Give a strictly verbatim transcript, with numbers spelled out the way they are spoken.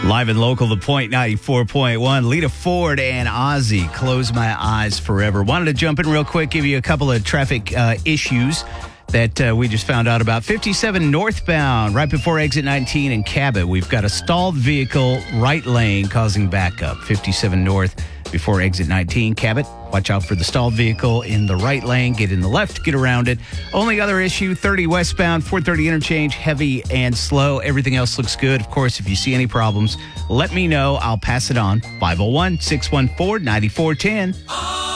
Live and local, The Point ninety-four point one. Lita Ford and Ozzy, Close My Eyes Forever. Wanted to jump in real quick, give you a couple of traffic uh, issues that uh, we just found out about. fifty-seven northbound, right before exit nineteen in Cabot. We've got a stalled vehicle, right lane, causing backup. fifty-seven north before exit nineteen, Cabot. Watch out for the stalled vehicle in the right lane. Get in the left, get around it. Only other issue, thirty westbound, four thirty interchange, heavy and slow. Everything else looks good. Of course, if you see any problems, let me know. I'll pass it on. five oh one, six one four, nine four one oh.